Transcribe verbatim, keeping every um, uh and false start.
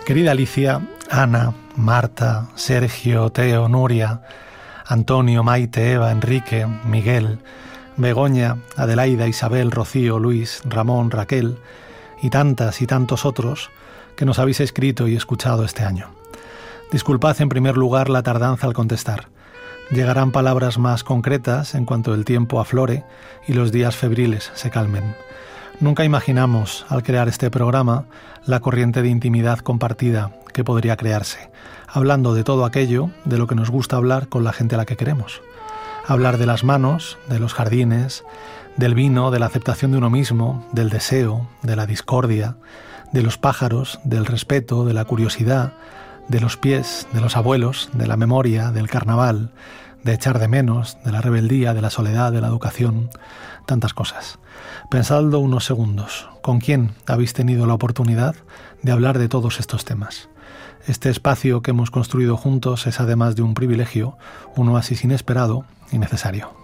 Querida Alicia, Ana, Marta, Sergio, Teo, Nuria, Antonio, Maite, Eva, Enrique, Miguel, Begoña, Adelaida, Isabel, Rocío, Luis, Ramón, Raquel y tantas y tantos otros que nos habéis escrito y escuchado este año. Disculpad en primer lugar la tardanza al contestar. Llegarán palabras más concretas en cuanto el tiempo aflore y los días febriles se calmen. Nunca imaginamos, al crear este programa, la corriente de intimidad compartida que podría crearse, hablando de todo aquello de lo que nos gusta hablar con la gente a la que queremos. Hablar de las manos, de los jardines, del vino, de la aceptación de uno mismo, del deseo, de la discordia, de los pájaros, del respeto, de la curiosidad, de los pies, de los abuelos, de la memoria, del carnaval, de echar de menos, de la rebeldía, de la soledad, de la educación, tantas cosas. Pensadlo unos segundos. ¿Con quién habéis tenido la oportunidad de hablar de todos estos temas? Este espacio que hemos construido juntos es, además de un privilegio, un oasis inesperado y necesario.